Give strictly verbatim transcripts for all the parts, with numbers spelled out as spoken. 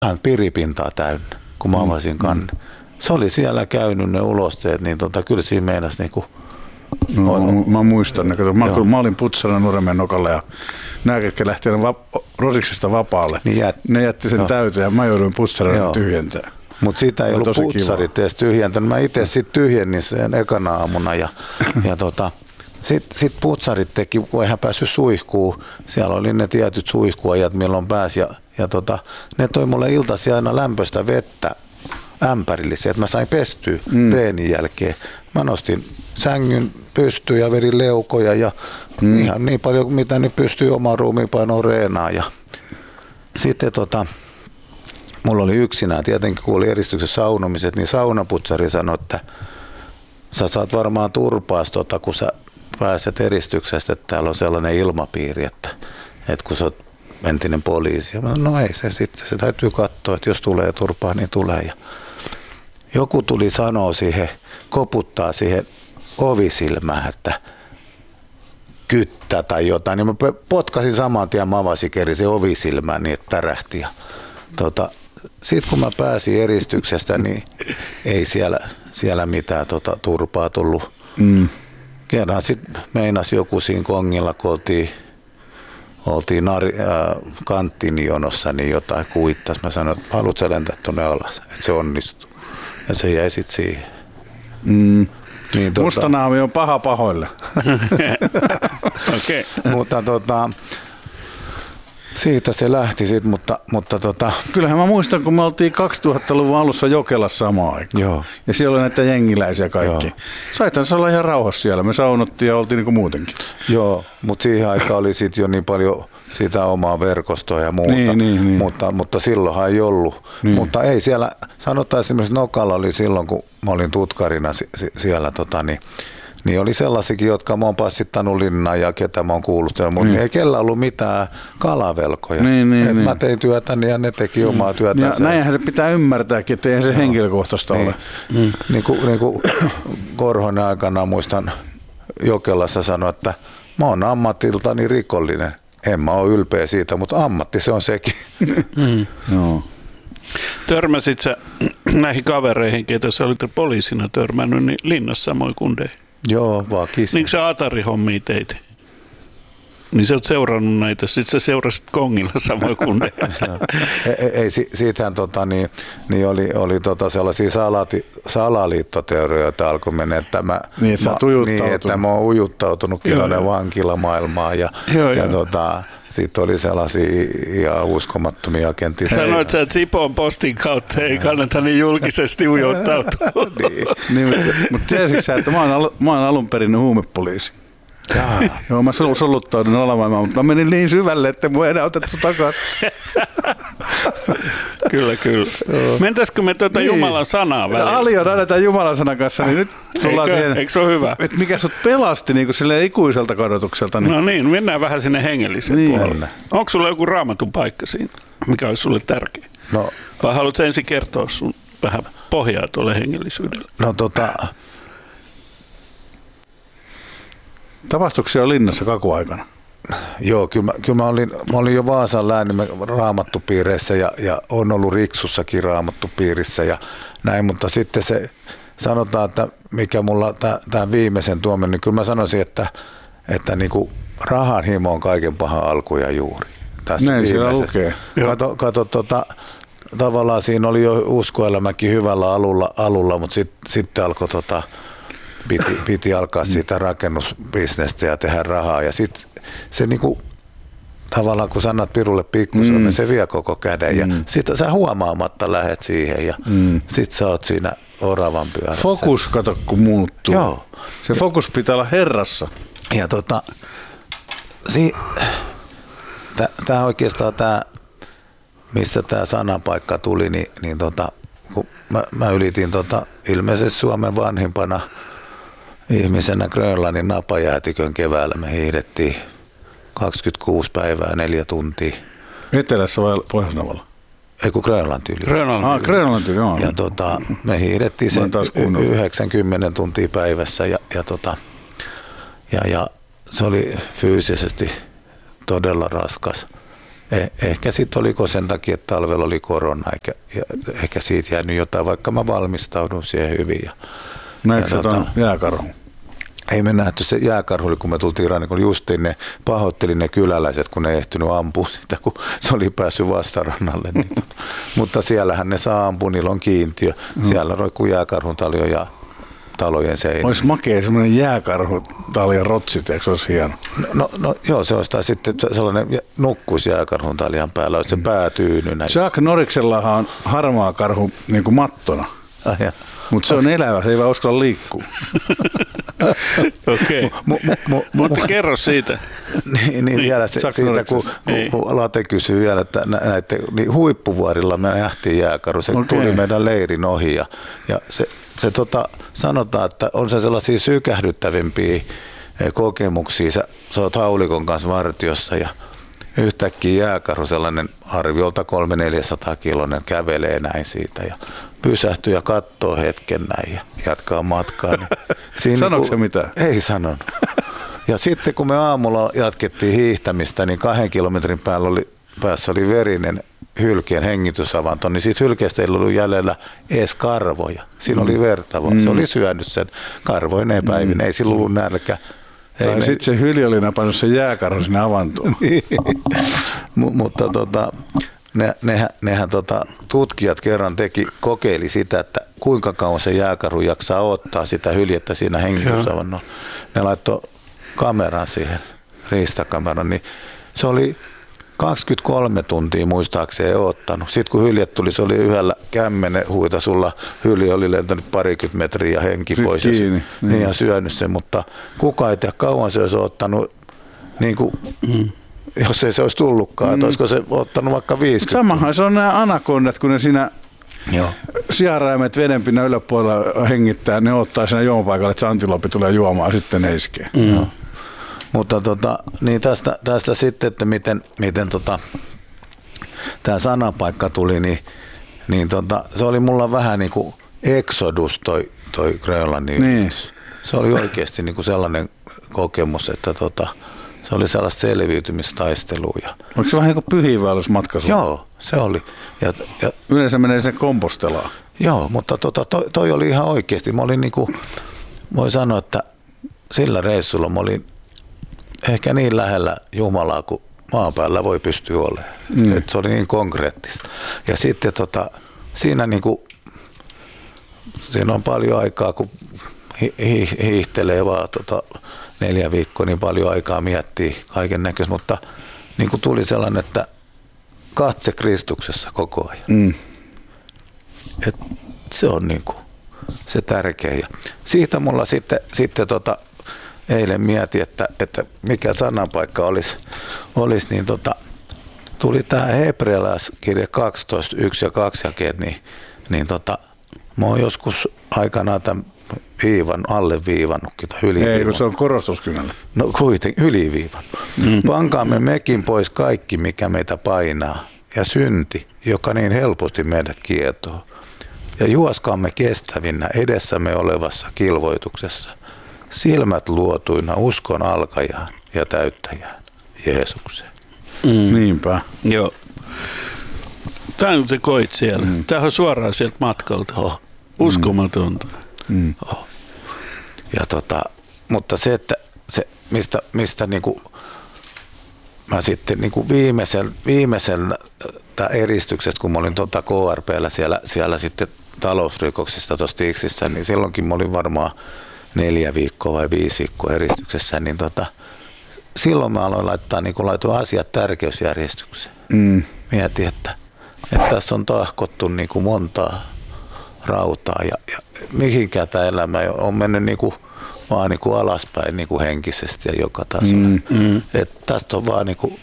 vähän piripintaa täynnä, kun mä avasin kannen. Mm. Se oli siellä käynyt ne ulosteet, niin tota, kyllä siinä meinasi niinku... No, mä, mä muistan ne. Kato, mä, mä olin putsana Nurmeen nokalla ja nämä, ketkä lähti va- Rosiksesta vapaalle, niin jät, ne jätti sen joo. täyteen ja mä jouduin putsarana tyhjentämään. Mutta siitä ei ollut putsarit edes tyhjentänyt. Mä itse sitten tyhjennin sen ekana aamuna ja, ja tota, sitten sit putsarit teki, kun eihän päässyt suihkuun. Siellä oli ne tietyt suihkuajat, milloin pääsi ja, ja tota, ne toi mulle iltaisin aina lämpöistä vettä ämpärillisiä, että mä sain pestyä mm. reenin jälkeen. Mä nostin sängyn pystyyn ja verin leukoja ja mm. ihan niin paljon kuin mitä nyt pystyy oman ruumiinpainoon reenaan. Ja sitten tota, mulla oli yksinään, tietenkin kun oli eristyksessä saunomiset, niin saunaputsari sanoi, että sä saat varmaan turpaas, tota, kun sä pääset eristyksestä, että täällä on sellainen ilmapiiri, että, että kun sä oot entinen poliisi. Ja mä, no ei se sitten, se täytyy katsoa, että jos tulee turpaa, niin tulee. Ja joku tuli sanoa siihen, koputtaa siihen ovisilmään, että kyttä tai jotain, niin mä potkasin saman tien, mä avasin keri se ovisilmään niin, että tärähti. Ja, tota, sitten kun mä pääsin eristyksestä, niin ei siellä, siellä mitään tota, turpaa tullut. Mm. Kerran sitten meinasi joku siinä kongilla, kun oltiin, oltiin nari, äh, kanttiinjonossa, niin jotain kuittas. Mä sanoin, että haluat sä lentää tuonne alas, että se onnistuu. Ja se jäi sitten siihen. Mm. Niin, tota, Mustanaami on paha pahoille. Okay. Mutta tota, siitä se lähti sitten, mutta, mutta tota... Kyllähän mä muistan, kun me oltiin kaksituhattaluvun alussa Jokelassa samaan aikaan. Joo. Ja siellä oli näitä jengiläisiä kaikki. Joo. Saithan se olla ihan rauhassa siellä. Me saunottiin ja oltiin niin kuin muutenkin. Joo, mutta siihen aikaan oli sitten jo niin paljon sitä omaa verkostoa ja muuta. Niin, niin, niin. Mutta, mutta silloinhan ei ollut. Niin. Mutta ei siellä, sanotaan esimerkiksi Nokalla oli silloin, kun mä olin tutkarina siellä, tota, niin, niin oli sellaisikin, jotka mä oon passittanut linnaan ja ketä mä oon kuullut, mutta niin. ei kellä ollut mitään kalavelkoja. Niin, niin, Et niin. Mä tein työtäni ja ne teki niin. omaa työtä. Ja näinhän se pitää ymmärtääkin, että eihän se henkilökohtaista niin. ole. Mm. Niin kuin, niin kuin Korhonen aikana muistan Jokelassa sanoi, että mä oon ammatiltani rikollinen. En mä ole ylpeä siitä, mutta ammatti se on sekin. Mm. No. Törmäsit sä näihin kavereihin, ketä sä olit poliisina törmännyt, niin linnassa samoin kundeihin? Joo, vaan kisin. Niin sä Atari-hommia teit? Niin sä oot seurannut näitä, sit sä seurasit kongilla samoin kundeja. ei, ei, siitähän tota, niin, niin oli, oli tota sellaisia salati, salaliittoteorioita alkoi mennä, että mä, niin, että, mä, niin, että mä oon ujuttautunutkin tuonne vankilamaailmaan ja, joo, ja tota, sitten oli sellaisia ihan uskomattomia agentteja. Sanoit sä, että Sipon postin kautta ei kannata niin julkisesti ujuttautua. niin. niin, mutta, mutta tiesitkö sä, että mä oon, al, mä oon alun perin huumepoliisi? Joo, mä soluttaudun alamaailmaan, mutta mä menin niin syvälle, että mua ei enää otettu takaisin. Kyllä, kyllä. Mentäisikö me tuota niin. Jumalan sanaa välillä? Aljo nähdään Jumalan sanan kanssa, niin nyt tullaan Eikö, siihen. Eikö se ole hyvä? Että mikä sut pelasti niin silleen ikuiselta kadotukselta. Niin. No niin, mennään vähän sinne hengelliseen niin. puolelle. Onko sulla joku raamatun paikka siinä, mikä olisi sulle tärkeä? No. Vai haluatko ensin kertoa sun vähän pohjaa tuolle hengellisyydelle? No tota... Tapahtuiko siellä linnassa kakuaikana? Joo, kyllä mä, kyllä mä, olin, mä olin jo Vaasan läänin raamattupiireissä ja, ja on ollut Riksussakin raamattupiirissä ja näin, mutta sitten se sanotaan, että mikä mulla tämä viimeisen tuomen, niin kyllä mä sanoisin, että, että niinku rahan himo on kaiken pahan alku ja juuri. Näin siellä lukee. Kato, kato tota, tavallaan siinä oli jo uskoelämäkin hyvällä alulla, alulla mutta sitten sit alkoi tota, Piti, piti alkaa siitä rakennusbisnestä ja tehdä rahaa. Ja sitten se niinku, tavallaan kun sanat pirulle pikkusen, mm. niin se vie koko käden. Ja mm. sitten sä huomaamatta lähet siihen ja mm. sitten sä oot siinä oravan pyörässä. Fokus, kato kun muuttuu. Joo. Se fokus pitää olla Herrassa. Ja tota, si, tämä oikeastaan tämä, mistä tämä sanapaikka tuli, niin, niin tota, kun mä, mä ylitin tota, ilmeisesti Suomen vanhimpana ihmisenä Grönlannin napajäätikön keväällä. Me hiihdettiin kaksikymmentäkuusi päivää, neljä tuntia. Etelässä vai Pohjoisnavalla? Ei kun Grönlanti yli. Grönlanti. Ah, Grönlanti, joo. Ja tota, me hiihdettiin sen yhdeksänkymmentä tuntia päivässä ja, ja, tota, ja, ja se oli fyysisesti todella raskas. eh, ehkä sitten oliko sen takia, että talvella oli korona, eikä, ja ehkä siitä jäänyt jotain, vaikka mä valmistaudun siihen hyvin. Ja, näetkö ja, tuon jääkarhu? Ei me nähty se jääkarhu, kun me tultiin rannikolle, justiin ne pahoitteli ne kyläläiset, kun ne ei ehtinyt ampua sitä, kun se oli päässyt vastarannalle. Niin, tota. Mutta siellähän ne saa ampua, niillä on kiintiö. Siellä roikkuu jääkarhun taljo ja talojen seinä. Olisi makea semmoinen jääkarhutalja rotsit, eikö se olisi hieno? No, no, no joo, se olisi tai sitten sellainen nukkuisi jääkarhun taljan päällä, olisi se mm. pää tyynynä. Chuck Norriksellahan on harmaa karhu niin kuin mattona. Ah, mutta se on elävä, se ei vaan uskalla liikkua. Okei, okay. mutta kerro siitä. niin, niin vielä se, siitä, kun, kun, kun Late kysyy vielä, että näiden niin huippuvuorilla me nähtiin jääkarhu, se okay. tuli meidän leirin ohi ja, ja se, se tota, sanotaan, että on se sellaisia sykähdyttävimpiä kokemuksia. Sä, sä oot haulikon kanssa vartiossa ja yhtäkkiä jääkarhu, sellainen arviolta kolme neljäsataa kiloinen, kävelee näin siitä ja pysähtyy ja katsoo hetken näin ja jatkaa matkaa. Niin sanoiko se mitään? Ei sanonut. Ja sitten kun me aamulla jatkettiin hiihtämistä, niin kahden kilometrin päällä oli, päässä oli verinen hylkeen hengitysavanto, niin siitä hylkeestä ei ollut jäljellä edes karvoja. Siinä mm. oli verta, mm. se oli syönyt sen karvoineen päivin, mm. ei sillä ollut nälkä. Tai sitten se hyli oli napannut sen jääkarhun sinne avantoon. M- mutta tota, ne, nehän, nehän tota, tutkijat kerran teki, kokeili sitä, että kuinka kauan se jääkarhu jaksaa ottaa sitä hyljettä siinä hengitysavannolla. Ne laittoi kameran siihen, riistakameran, niin se oli kaksikymmentäkolme tuntia muistaakseen ottanut. Sitten kun hyljet tuli, se oli yhdellä kämmenen huitasulla. Hylje oli lentänyt parikymmentä metriä ja henki Sit pois kiinni, ja, niin. ja syönyt sen, mutta kukaan ei tiedä kauan se olisi ottanut, niin kuin, mm. jos ei se olisi tullutkaan, mm. että olisiko se ottanut vaikka viisikymmentä. Samahan se on nämä anakondat, kun ne siinä sijaraimet vedenpinnan yläpuolella hengittää, ne ottaa siinä juomapaikalle, että se antilopi tulee juomaan, sitten ne iskee. Mm. Joo. Mutta tota, niin tästä, tästä sitten, että miten, miten tota, tämä sanapaikka tuli, niin, niin tota, se oli mulla vähän niin kuin exodus toi, toi Grönlannin niin. yritys. Se oli oikeasti niin kuin sellainen kokemus, että tota, se oli sellaista selviytymistaistelua. Ja oliko se vähän niin kuin pyhiinvaellusmatka? Joo, se oli. Ja, ja, yleensä menee sen kompostelaan. Joo, mutta tota, toi, toi oli ihan oikeasti. Mä olin niin kuin, voi sanoa, että sillä reissulla mä olin ehkä niin lähellä Jumalaa kuin maan päällä voi pystyä olemaan. Mm. Et se oli niin konkreettista. Ja sitten tota, siinä, niinku, siinä on paljon aikaa, kun hi- hi- hiihtelee vaan tota, neljä viikkoa, niin paljon aikaa miettii kaiken näköistä, mutta niin kuin tuli sellainen, että katse Kristuksessa koko ajan. Mm. Et se on niin kuin se tärkeä. Ja siitä mulla sitten, sitten tota, eilen mietin, että, että mikä sanapaikka olisi, olisi niin tota, tuli tämä hebrealaiskirja kaksitoista, yksi ja kaksi jakeet, niin, niin tota, mä oon joskus aikanaan tämän viivan, alleviivannutkin tai yliviivannut. Ei, kun se on korostuskynällä. No kuitenkin yliviivannut. Mm. Pankaamme mekin pois kaikki, mikä meitä painaa, ja synti, joka niin helposti meidät kietoo. Ja juoskaamme kestävinnä edessämme olevassa kilvoituksessa, silmät luotuina uskon alkajaan ja täyttäjään, Jeesukseen. Mm. Niinpä. Joo. Tämä on se koit siellä. Mm. Tämä on suoraan sieltä matkalta. Oh. Uskomatonta. Mm. Oh. Ja tota, mutta se, että se, mistä, mistä niinku, mä sitten niinku viimeisellä, viimeisellä eristyksestä, kun mä olin tota K R P:llä siellä, siellä sitten talousrikoksista tuossa Tiksissä, niin silloinkin mä olin varmaan neljä viikkoa vai viisi viikkoa eristyksessä, niin tota, silloin mä aloin laittaa niin laitoin asiat tärkeysjärjestykseen. Mm. Mietin, että, että tässä on tahkottu niin kuin montaa rautaa ja, ja mihinkään tämä elämä on mennyt niin kuin, vaan niin kuin alaspäin niin kuin henkisesti ja joka tasolla. Mm. Mm. Että tästä on vaan niin kuin,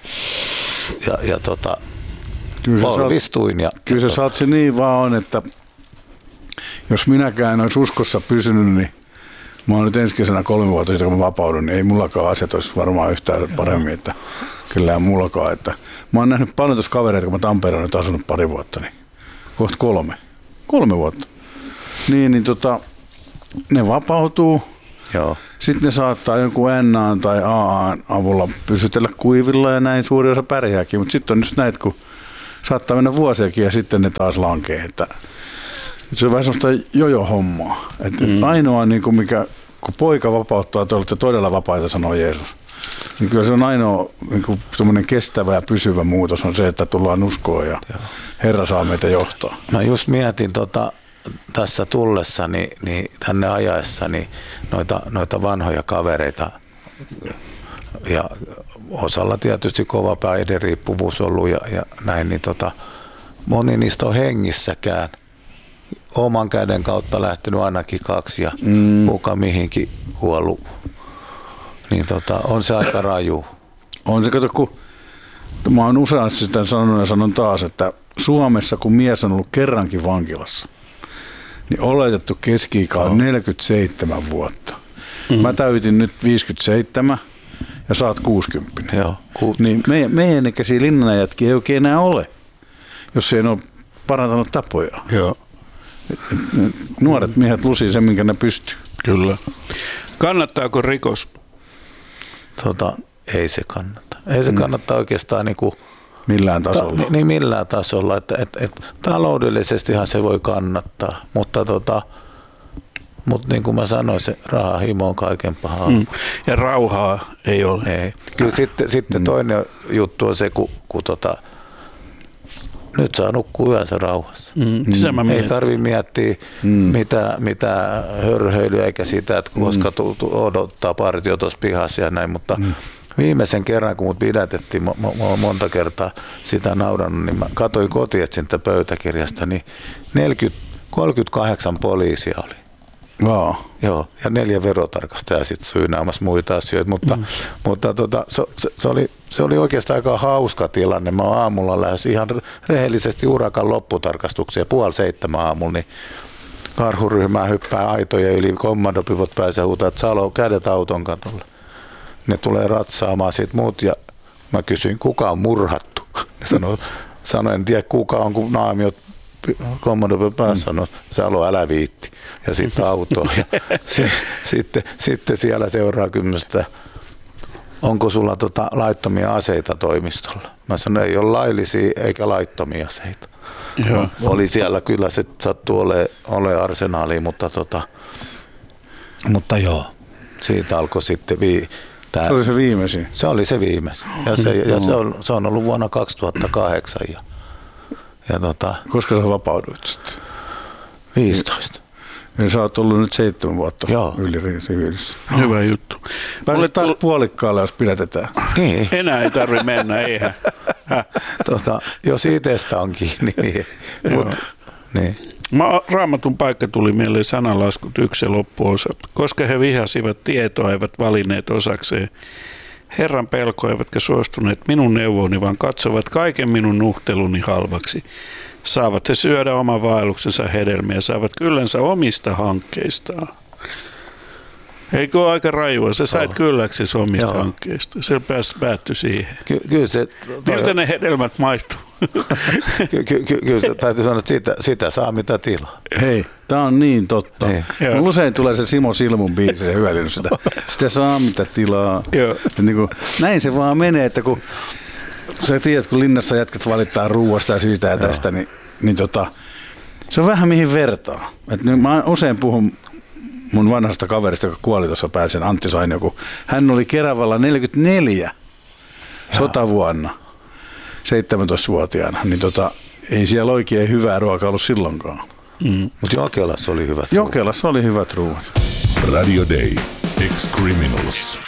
ja, ja tota, polvistuin. Ja, kyllä ja se saat se niin vaan on, että jos minäkään en olisi uskossa pysynyt, niin mä oon nyt ensi kesänä kolme vuotta sitten, kun mä vapaudun, niin ei mullakaan asiat olisi varmaan yhtään paremmin, että kyllä mullakaan. Että mä oon nähnyt paljon tuossa kavereita, kun mä Tampereella nyt asunut pari vuotta, niin kohta kolme. Kolme vuotta. Niin, niin tota, ne vapautuu. Joo. sitten ne saattaa jonkun N tai A avulla pysytellä kuivilla ja näin suuri osa pärjääkin, mutta sitten on just näitä, kun saattaa mennä vuosiakin ja sitten ne taas lankee. Että se on vähän sellaista jojo-hommaa. Että mm. ainoa, niin kuin mikä, kun poika vapauttaa, te olette todella vapaita, sanoo Jeesus. Niin kyllä se on ainoa niin kuin kestävä ja pysyvä muutos on se, että tullaan uskoon ja Joo. Herra saa meitä johtaa. Mä just mietin tota, tässä tullessani, niin tänne ajaessani noita, noita vanhoja kavereita ja osalla tietysti kova päihderiippuvuus ollut ja, ja näin, niin tota, moni niistä on hengissäkään. Oman käden kautta lähtenyt ainakin kaksi ja mm. kuka mihinkin kuollut. Niin tota, on se aika raju. On se, kato, kun mä oon useasti sitä sanonut ja sanon taas, että Suomessa kun mies on ollut kerrankin vankilassa, niin oletettu keski-ikä on neljäkymmentäseitsemän vuotta. Mm. Mä täytin nyt viisikymmentäseitsemän ja sä oot kuusikymmentä. Joo, ku... Niin meidän, meidän ikäisiä linnanajatkin ei oikein enää ole, jos ei ole parantanut tapoja. Joo. Nuoret miehet lusii sen, minkä ne pystyy. Kyllä. Kannattaako rikos? Tota, ei se kannata. Ei se kannata oikeastaan niinku, millään tasolla. Ta, niin millään tasolla. Että, et, et, taloudellisestihan se voi kannattaa, mutta tota, mut niin kuin mä sanoin, se rahahimo on kaiken pahaa. Mm. Ja rauhaa ei ole. Ei. Kyllä sitten, sitten mm. toinen juttu on se, kun, kun tota, nyt saa nukkua yönsä rauhassa. Mm. Ei tarvitse miettiä mm. mitä, mitä hörhöilyä eikä sitä, että koska mm. odottaa partio tuossa pihassa ja näin, mutta mm. viimeisen kerran, kun mut pidätettiin, mä oon monta kertaa sitä naurannut, niin mä katsoin kotietsintä pöytäkirjasta, niin neljäkymmentä, kolmekymmentäkahdeksan poliisia oli. Wow. Joo, ja neljä verotarkastajaa sitten syynäämässä muita asioita, mutta, mm. mutta tota, se, se, oli, se oli oikeastaan aika hauska tilanne. Mä oon aamulla lähes ihan rehellisesti urakan lopputarkastuksia, puoli seitsemän aamulla, niin karhuryhmää hyppää aitoja yli, kommandopivot pääsee huutaa, että Salo, kädet auton katolle. Ne tulee ratsaamaan siitä muut ja mä kysyin, kuka on murhattu. Ne sanoi, sanoi en tiedä kuka on, kun naamiot kommandopivot päässä sanoi, Salo, älä viitti. Ja sitten autoon. Ja se, sitten, sitten siellä seuraa kymmenestä, onko sulla tota laittomia aseita toimistolla? Mä sanoin, ei ole laillisia eikä laittomia aseita. Joo. Oli siellä kyllä, se sattuu ole, ole arsenaaliin, mutta, tota, mutta joo, siitä alkoi sitten vi, tää, se oli se viimeisin. Se oli se viimeisin. Ja se, ja se, on, se on ollut vuonna kaksituhattakahdeksan. Ja, ja tota, koska sä vapauduit sitten? viisitoista. Ja sä oot ollut nyt seitsemän vuotta Joo. yli siviilissä. Hyvä juttu. Pääset taas puolikkaalle, jos pidätetään. Niin. Enää ei tarvitse mennä, eihän. Tota, jos itsestä on kiinni, niin. Mut, niin. Mä, Raamatun paikka tuli mieleen sananlaskut yksi ja loppuosa. Koska he vihasivat tietoa, eivät valinneet osakseen. Herran pelko eivätkä suostuneet minun neuvoni, vaan katsovat kaiken minun nuhteluni halvaksi. Saavat he syödä oman vaelluksensa hedelmiä, saavat kyllänsä omista hankkeistaan. Eikö ole aika rajua? Sä sait kylläksi omista Joo. hankkeista. Se päättyi siihen. Ky- kyllä se... Toi... Miltä ne hedelmät maistuu? ky- ky- ky- kyllä täytyy sanoa, että sitä, sitä saa mitä tilaa. Hei, tää on niin totta. Mulla usein tulee se Simo Silmun biisi ja hyvällinen sitä. Sitä saa mitä tilaa. Niin kuin, näin se vaan menee, että kun... Sä tiedät, kun linnassa jätkät valittaa ruuasta ja siitä ja tästä, niin, niin tota, se on vähän mihin vertaa. Et niin, mä usein puhun mun vanhasta kaverista, joka kuoli tuossa pääsen, Antti Sainio, kun hän oli Keravalla neljäkymmentäneljä sotavuonna, seitsemäntoistavuotiaana, niin tota, ei siellä oikein hyvää ruokaa ollut silloinkaan. Mm. Mutta Jokelassa oli hyvät Jokelassa ruuat. oli hyvät ruuat. Radio Day. Ex-Criminals.